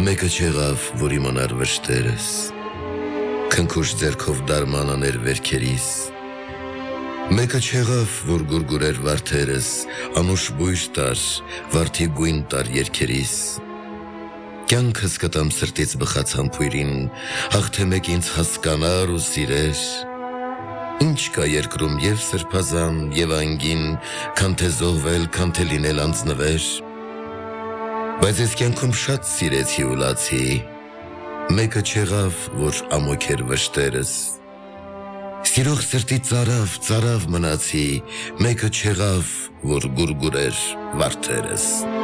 Մեկը չեղավ, որ իմանար վշտերս, քնքուշ ձեռքով դարման աներ վերքերիս, մեկը չեղավ, որ գուրգուրեր վարդերս, անուշ բույր տար, վարդի գույն տար երքերիս, կյանքս կտամ սրտից բխած համբույրին, հաղթե մեկ ինձ հասկանար ու սիրեր, ինչ կա երկրում և սրբազան և անգին, քան թե զոհվել, քան թե լինել անձնվեր, բայց ես կյանքում շատ սիրեցի ու լացի, մեկը չեղավ, որ ամոք էր վշտերս, սիրող սրտի ծարավ մնացի, մեկը չեղավ, որ գուրգուրեր վարդերս։